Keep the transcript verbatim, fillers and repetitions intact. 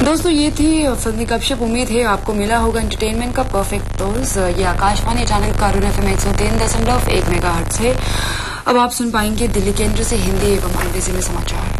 दोस्तों ये थी फिल्मी गपशप। उम्मीद है आपको मिला होगा एंटरटेनमेंट का परफेक्ट डोज। ये आकाशवाणी चैनल कारून एफ एम एक सौ तीन दशमलव एक मेगा हर्ट्ज है। अब आप सुन पाएंगे दिल्ली केंद्र से हिंदी एवं अंग्रेजी में समाचार।